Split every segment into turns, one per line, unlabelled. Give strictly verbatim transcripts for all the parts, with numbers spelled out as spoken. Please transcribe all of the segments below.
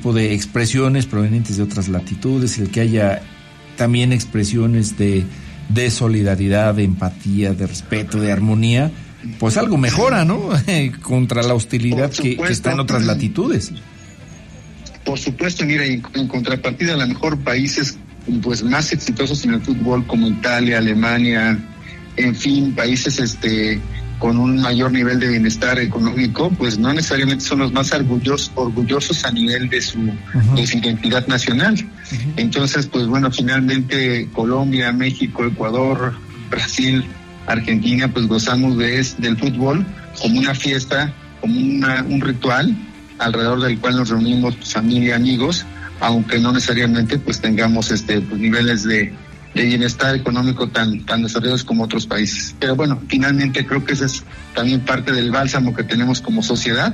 tipo de expresiones provenientes de otras latitudes, el que haya también expresiones de, de solidaridad, de empatía, de respeto, de armonía, pues algo mejora, ¿no? Contra la hostilidad que, que está en otras latitudes.
Por supuesto, mira, en, en contrapartida, a lo mejor países pues más exitosos en el fútbol como Italia, Alemania, en fin, países este con un mayor nivel de bienestar económico, pues no necesariamente son los más orgullosos, orgullosos a nivel de su, uh-huh. de su identidad nacional. Uh-huh. Entonces, pues bueno, finalmente Colombia, México, Ecuador, Brasil, Argentina, pues gozamos de es, del fútbol como una fiesta, como una, un ritual alrededor del cual nos reunimos familia, amigos, aunque no necesariamente pues tengamos este pues, niveles de, de bienestar económico tan tan desarrollados como otros países. Pero bueno, finalmente creo que ese es también parte del bálsamo que tenemos como sociedad,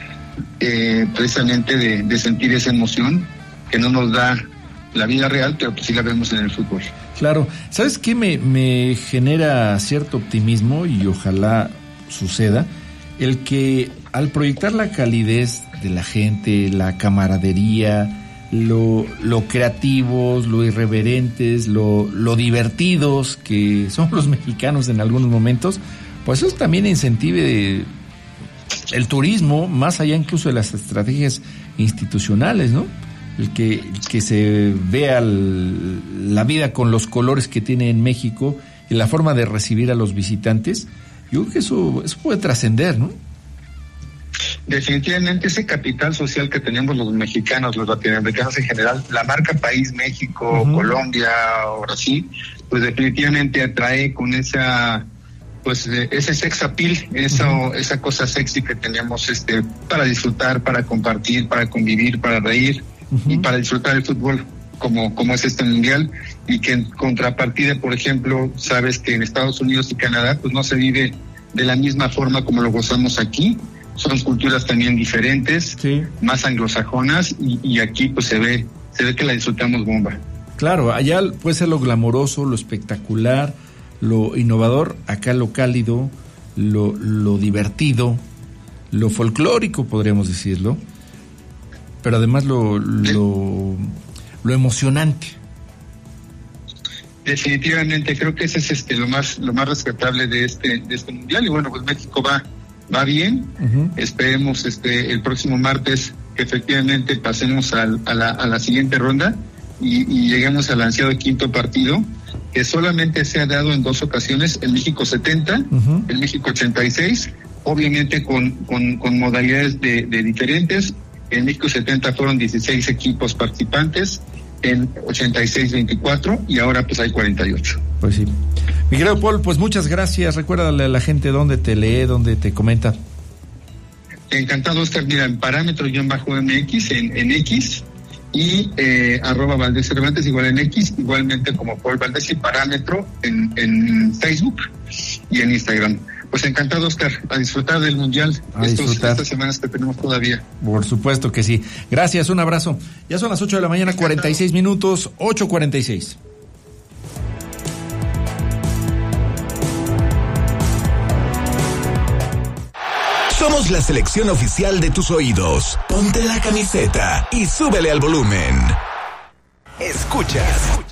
eh, precisamente de, de sentir esa emoción que no nos da la vida real, pero pues sí la vemos en el fútbol.
Claro. ¿Sabes qué me, me genera cierto optimismo y ojalá suceda? El que al proyectar la calidez de la gente, la camaradería, lo, lo creativos, lo irreverentes, lo, lo divertidos que son los mexicanos en algunos momentos, pues eso también incentive el turismo, más allá incluso de las estrategias institucionales, ¿no? El que, el que se vea el, la vida con los colores que tiene en México y la forma de recibir a los visitantes, yo creo que eso, eso puede trascender, ¿no?
Definitivamente ese capital social que tenemos los mexicanos, los latinoamericanos en general, la marca país México, uh-huh. Colombia o Brasil, pues definitivamente atrae con esa pues ese sex appeal, eso, uh-huh. esa cosa sexy que tenemos este para disfrutar, para compartir, para convivir, para reír uh-huh. y para disfrutar el fútbol como como es este mundial, y que en contrapartida, por ejemplo, sabes que en Estados Unidos y Canadá pues no se vive de la misma forma como lo gozamos aquí. Son culturas también diferentes, sí. más anglosajonas, y, y aquí pues se ve se ve que la disfrutamos bomba.
Claro, allá puede ser lo glamoroso, lo espectacular, lo innovador, acá lo cálido, lo, lo divertido, lo folclórico, podríamos decirlo, pero además lo, lo, lo emocionante.
Definitivamente, creo que ese es este lo más lo más rescatable de este de este mundial, y bueno, pues México va va bien. Uh-huh. Esperemos este el próximo martes que efectivamente pasemos al, a la a la siguiente ronda y, y lleguemos al ansiado quinto partido, que solamente se ha dado en dos ocasiones, en México setenta, uh-huh. en México ochenta y seis, obviamente con con, con modalidades de, de diferentes. En México setenta fueron dieciséis equipos participantes, en ochenta y seis veinticuatro, y ahora pues hay cuarenta y ocho.
Pues sí. Mi querido Paul, pues muchas gracias. Recuérdale a la gente dónde te lee, dónde te comenta.
Encantado, Oscar. Mira, en parámetro-M X en, en X, y eh, arroba Valdés Cervantes igual en X, igualmente como Paul Valdés y Parámetro en, en Facebook y en Instagram. Pues encantado, Oscar, a disfrutar del Mundial
a
estos,
disfrutar.
estas semanas que tenemos todavía.
Por supuesto que sí. Gracias, un abrazo. Ya son las ocho de la mañana, encantado. cuarenta y seis minutos, ocho cuarenta y seis.
Somos la selección oficial de tus oídos. Ponte la camiseta y súbele al volumen. Escuchas